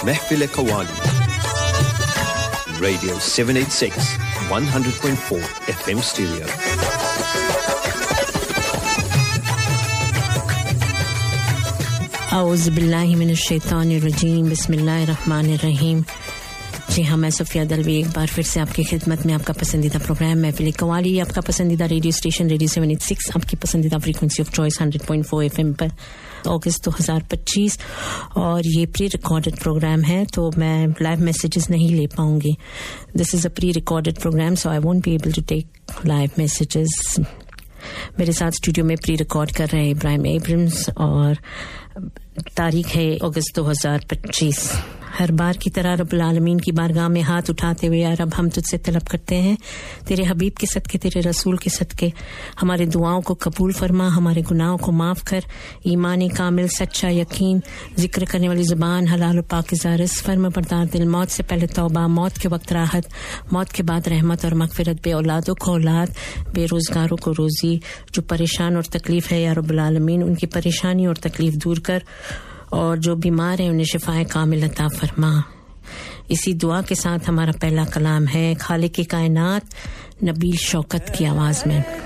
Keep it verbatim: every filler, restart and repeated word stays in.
Mehfil Qawwali. Radio seven eighty-six, one hundred point four F M stereo. औज़ु बिल्लाहि मिनश शैतानिर रजीम बिस्मिल्लाहिर रहमानिर रहीम जी हाँ मैं सफिया दलवी एक बार फिर से आपकी खिदमत में आपका पसंदीदा प्रोग्राम महफिल कवाली आपका पसंदीदा radio station radio seven eighty six आपकी पसंदीदा frequency of choice one hundred point four FM पर अगस्त दो हज़ार पच्चीस और ये प्री रिकॉर्डेड प्रोग्राम है तो मैं लाइव मैसेजेस नहीं ले पाऊंगी this is a pre recorded program so I won't be able to take live messages मेरे साथ स्टूडियो में प्री रिकॉर्ड कर रहे हैं इब्राहिम एब्रम्स और तारीख है अगस्त दो हज़ार पच्चीस हर बार की तरह रब्बुल आलमीन की बारगाह में हाथ उठाते हुए यार अब हम तुझसे तलब करते हैं तेरे हबीब के सदके तेरे रसूल के सदके हमारे दुआओं को कबूल फरमा हमारे गुनाहों को माफ कर ईमान कामिल सच्चा यकीन जिक्र करने वाली ज़ुबान हलाल और पाकीज़ा रिज़्क़ फर्माबरदार दिल मौत से पहले तौबा मौत के वक्त राहत मौत के बाद रहमत और मग़फ़िरत बे औलादों को औलाद बेरोज़गारों को रोज़ी जो परेशान और तकलीफ़ है या रब्बुल आलमीन उनकी परेशानी और तकलीफ़ दूर कर और जो बीमार हैं उन्हें शिफाए कामिल अता फरमा इसी दुआ के साथ हमारा पहला कलाम है खालिक़ कायनात नबील शौकत की आवाज़ में